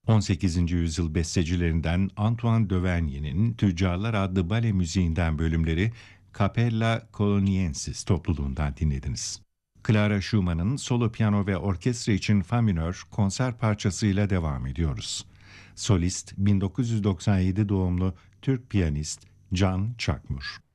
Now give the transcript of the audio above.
18. yüzyıl bestecilerinden Antoine Duvernier'in Tüccarlar adlı bale müziğinden bölümleri Capella Coloniensis topluluğundan dinlediniz. Clara Schumann'ın solo piyano ve orkestra için fa minör konser parçasıyla devam ediyoruz. Solist 1997 doğumlu Türk piyanist Can Çakmur.